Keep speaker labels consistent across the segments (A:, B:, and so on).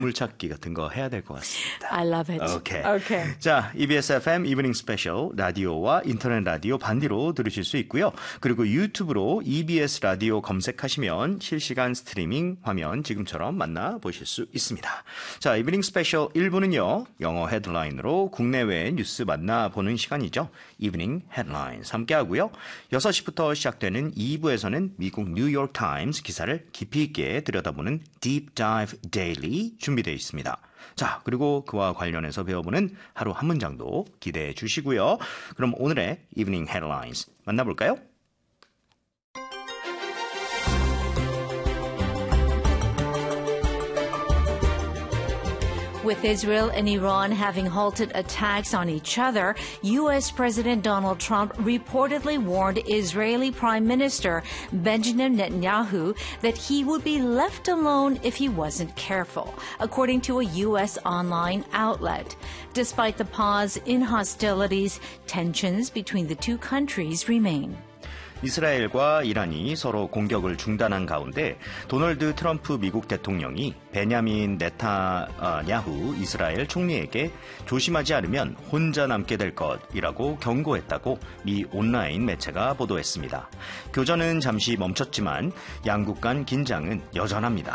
A: 물찾기 같은 거 해야 될 것 같습니다.
B: I love it.
A: Okay. 자, EBS FM 이브닝 스페셜 라디오와 인터넷 라디오 반디로 들으실 수 있고요. 그리고 유튜브로 EBS 라디오 검색하시면 실시간 스트리밍 화면 지금처럼 만나보실 수 있습니다. 자, 이브닝 스페셜 1부는요. 영어 헤드라인으로 국내외 뉴스 만나보는 시간이죠. 이브닝 헤드라인 함께하고요. 6시부터 시작되는 2부에서는 미국 뉴욕 타임스 기사를 깊이 있게 들여다보는 Deep Dive Daily 준비되어 있습니다. 자, 그리고 그와 관련해서 배워보는 하루 한 문장도 기대해 주시고요. 그럼 오늘의 Evening Headlines 만나볼까요?
B: With Israel and Iran having halted attacks on each other, U.S. President Donald Trump reportedly warned Israeli Prime Minister Benjamin Netanyahu that he would be left alone if he wasn't careful, according to a U.S. online outlet. Despite the pause in hostilities, tensions between the two countries remain.
A: 이스라엘과 이란이 서로 공격을 중단한 가운데 도널드 트럼프 미국 대통령이 베냐민 네타냐후 이스라엘 총리에게 조심하지 않으면 혼자 남게 될 것이라고 경고했다고 미 온라인 매체가 보도했습니다. 교전은 잠시 멈췄지만 양국 간 긴장은 여전합니다.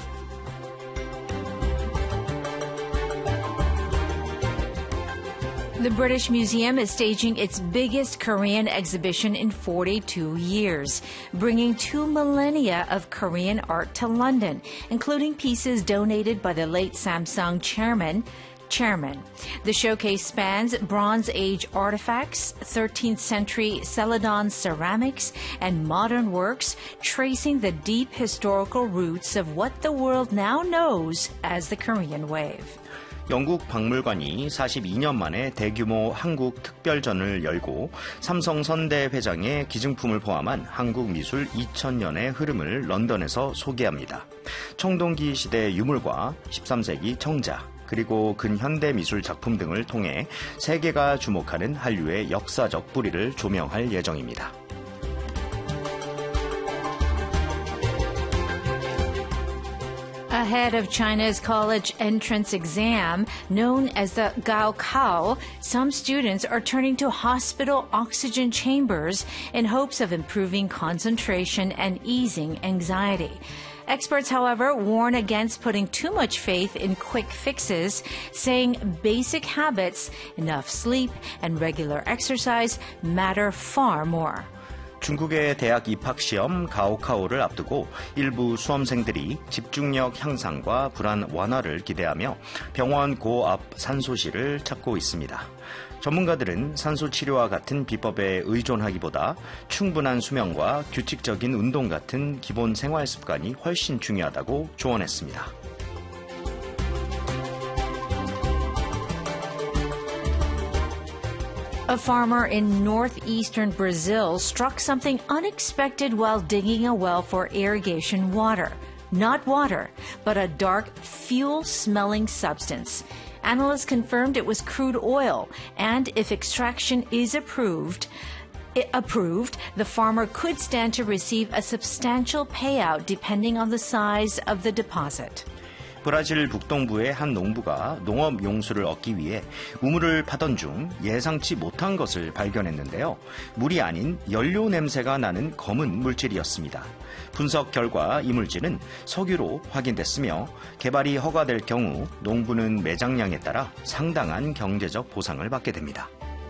B: The British Museum is staging its biggest Korean exhibition in 42 years, bringing 2 millennia of Korean art to London, including pieces donated by the late Samsung chairman. The showcase spans Bronze Age artifacts, 13th century Celadon ceramics, and modern works tracing the deep historical roots of what the world now knows as the Korean Wave.
A: 영국 박물관이 42년 만에 대규모 한국 특별전을 열고 삼성 선대 회장의 기증품을 포함한 한국 미술 2000년의 흐름을 런던에서 소개합니다. 청동기 시대 유물과 13세기 청자, 그리고 근현대 미술 작품 등을 통해 세계가 주목하는 한류의 역사적 뿌리를 조명할 예정입니다.
B: Ahead of China's college entrance exam, known as the Gaokao, some students are turning to hospital oxygen chambers in hopes of improving concentration and easing anxiety. Experts, however, warn against putting too much faith in quick fixes, saying basic habits, enough sleep, and regular exercise matter far more.
A: 중국의 대학 입학시험 가오카오를 앞두고 일부 수험생들이 집중력 향상과 불안 완화를 기대하며 병원 고압 산소실을 찾고 있습니다. 전문가들은 산소 치료와 같은 비법에 의존하기보다 충분한 수면과 규칙적인 운동 같은 기본 생활 습관이 훨씬 중요하다고 조언했습니다.
B: A farmer in northeastern Brazil struck something unexpected while digging a well for irrigation water. Not water, but a dark, fuel-smelling substance. Analysts confirmed it was crude oil, and if extraction is approved, the farmer could stand to receive a substantial payout depending on the size of the deposit.
A: 브라질 북동부의 한 농부가 농업 용수를 얻기 위해 우물을 파던 중 예상치 못한 것을 발견했는데요. 물이 아닌 연료 냄새가 나는 검은 물질이었습니다. 분석 결과 이 물질은 석유로 확인됐으며 개발이 허가될 경우 농부는 매장량에 따라 상당한 경제적 보상을 받게 됩니다.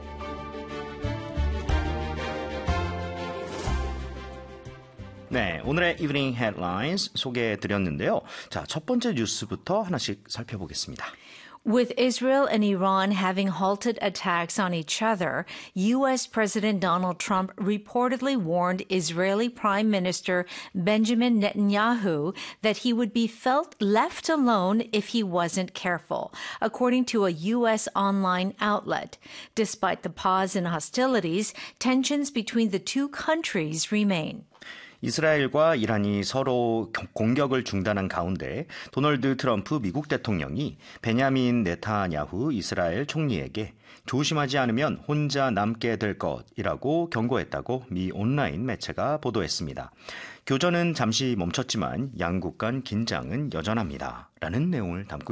A: 네, 오늘의 Evening Headlines 소개해드렸는데요. 자, 첫 번째 뉴스부터 하나씩 살펴보겠습니다.
B: With Israel and Iran having halted attacks on each other, U.S. President Donald Trump reportedly warned Israeli Prime Minister Benjamin Netanyahu that he would be felt left alone if he wasn't careful, according to a U.S. online outlet. Despite the pause in hostilities, tensions between the two countries remain.
A: 이스라엘과 이란이 서로 공격을 중단한 가운데 도널드 트럼프 미국 대통령이 베냐민 네타냐후 이스라엘 총리에게 조심하지 않으면 혼자 남게 될 것이라고 경고했다고 미 온라인 매체가 보도했습니다. 교전은 잠시 멈췄지만 양국 간 긴장은 여전합니다. 라는 내용을 담고